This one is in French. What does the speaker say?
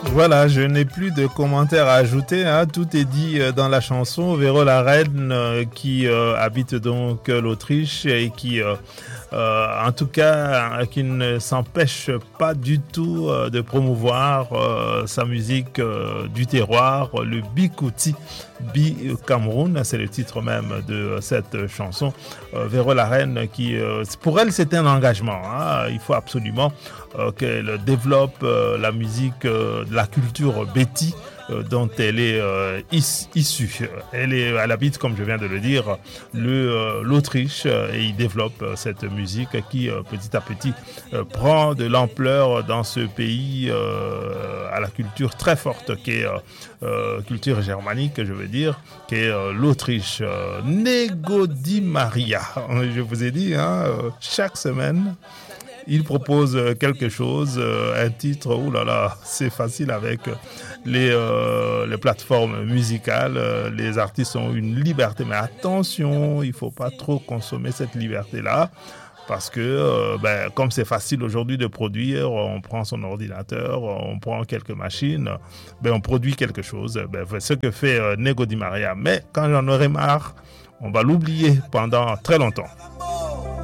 Voilà, je n'ai plus de commentaires à ajouter, hein. Tout est dit dans la chanson. Véro la Reine qui habite donc l'Autriche et qui, en tout cas, qui ne s'empêche pas du tout de promouvoir sa musique du terroir, le Bikouti Cameroun, c'est le titre même de cette chanson. Véro la Reine qui, pour elle, c'est un engagement, hein. Il faut absolument qu'elle développe la musique de la culture Béti dont elle est issue. Elle habite, comme je viens de le dire, l'Autriche et il développe cette musique qui petit à petit prend de l'ampleur dans ce pays à la culture très forte qui est culture germanique, je veux dire, qui est l'Autriche. Nego Di Maria, je vous ai dit, hein, chaque semaine il propose quelque chose, un titre, oulala, c'est facile avec les plateformes musicales, les artistes ont une liberté, mais attention, il ne faut pas trop consommer cette liberté-là, parce que comme c'est facile aujourd'hui de produire, on prend son ordinateur, on prend quelques machines, on produit quelque chose, ce que fait Nego Di Maria, mais quand j'en aurai marre, on va l'oublier pendant très longtemps.